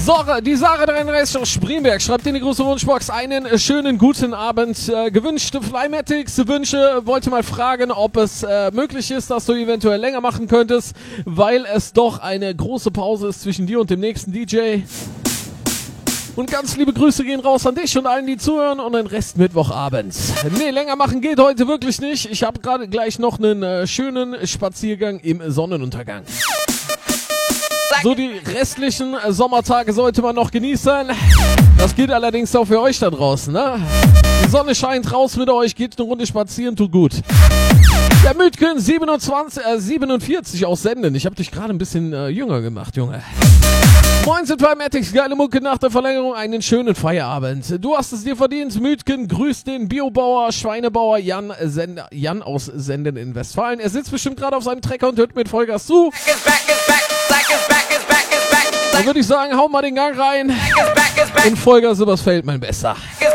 Die Sarah 33 aus Sprienberg schreibt in die große Wunschbox einen schönen guten Abend. Gewünschte Flymatics Wünsche, wollte mal fragen, ob es möglich ist, dass du eventuell länger machen könntest, weil es doch eine große Pause ist zwischen dir und dem nächsten DJ. Und ganz liebe Grüße gehen raus an dich und allen, die zuhören, und den Rest Mittwochabend. Nee, länger machen geht heute wirklich nicht. Ich habe gerade gleich noch einen schönen Spaziergang im Sonnenuntergang. So, die restlichen Sommertage sollte man noch genießen. Das gilt allerdings auch für euch da draußen, ne? Die Sonne scheint, raus mit euch, geht eine Runde spazieren, tut gut. Der Mütgen 47 aus Senden. Ich habe dich gerade ein bisschen jünger gemacht, Junge. Moin, sind Flymatics, geile Mucke nach der Verlängerung, einen schönen Feierabend. Du hast es dir verdient, Mütgen, grüßt den Biobauer, Schweinebauer Jan aus Senden in Westfalen. Er sitzt bestimmt gerade auf seinem Trecker und hört mit Vollgas zu. Dann würde ich sagen, hau mal den Gang rein und Vollgas übers Feld, mein Besser.